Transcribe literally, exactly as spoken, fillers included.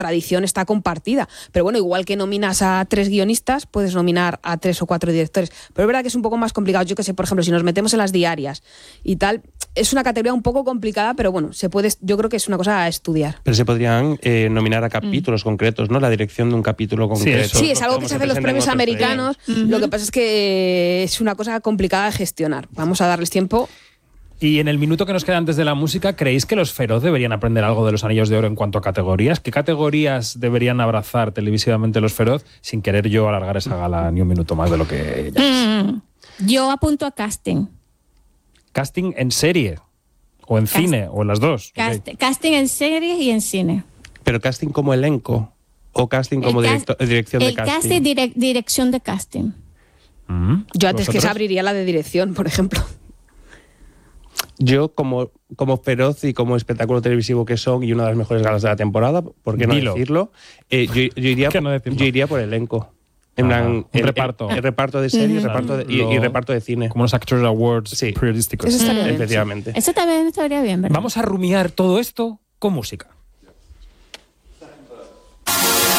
tradición está compartida. Pero bueno, igual que nominas a tres guionistas, puedes nominar a tres o cuatro directores. Pero es verdad que es un poco más complicado. Yo que sé, por ejemplo, si nos metemos en las diarias y tal, es una categoría un poco complicada, pero bueno, se puede, yo creo que es una cosa a estudiar. Pero se podrían eh, nominar a capítulos mm. concretos, ¿no? La dirección de un capítulo concreto. Sí, sí, es algo que se hace en los premios americanos. Uh-huh. Lo que pasa es que es una cosa complicada de gestionar. Vamos a darles tiempo. Y en el minuto que nos queda antes de la música, ¿creéis que los Feroz deberían aprender algo de los Anillos de Oro en cuanto a categorías? ¿Qué categorías deberían abrazar televisivamente los Feroz sin querer yo alargar esa gala ni un minuto más de lo que ya es? Mm, yo apunto a casting. ¿Casting en serie? ¿O en Cast- cine? ¿O en las dos? Cast- okay. Casting en series y en cine. ¿Pero casting como elenco? ¿O casting como cast- directo- dirección el de casting? El casting, direc- dirección de casting. Mm-hmm. Yo antes ¿Vosotros? que se abriría la de dirección, por ejemplo. Yo, como, como Feroz y como espectáculo televisivo que son, y una de las mejores galas de la temporada, ¿por qué no Dilo. decirlo? Eh, yo, yo, iría, no yo iría por elenco. En ah, plan, un el, reparto. El, el reparto de series, Mm. reparto de, y, Lo, y reparto de cine. Como los Actors Awards sí. periodísticos. Eso estaría Mm. bien. Efectivamente. Eso también estaría bien, ¿verdad? Vamos a rumiar todo esto con música.